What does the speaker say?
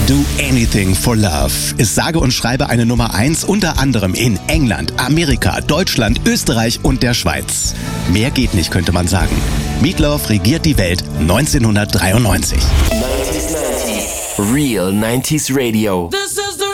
Do Anything for Love ist sage und schreibe eine Nummer 1 unter anderem in England, Amerika, Deutschland, Österreich und der Schweiz. Mehr geht nicht, könnte man sagen. Meat Loaf regiert die Welt 1993. 90s. Real 90s Radio.